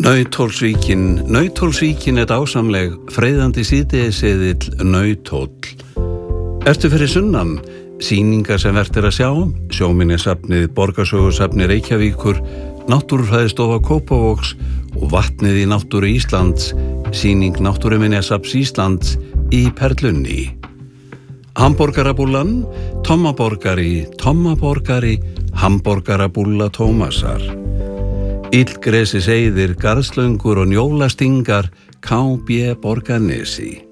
Nauthólsvíkin er dásamleg, freyðandi síðdegisseðill Nauthóll. Ertu fyrir sunnan? Sýningar sem vert er að sjá, sjóminjasafnið, Borgarsögusafni Reykjavíkur, Náttúrufræðistofa Kópavogs og vatnið í náttúru Íslands, sýning Náttúruminjasafns Íslands í Perlunni. Hamborgarabúllan, Tommaborgari, Hamborgarabúlla Tómasar. Illgresi seiðir, garðslöngur og njólastingar, KB Borgarnesi.